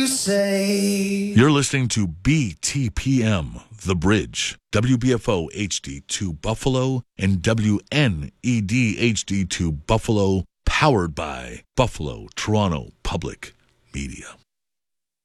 say. You're listening to BTPM, The Bridge, WBFO HD2 Buffalo, and WNED HD2 Buffalo, powered by Buffalo Toronto Public Media.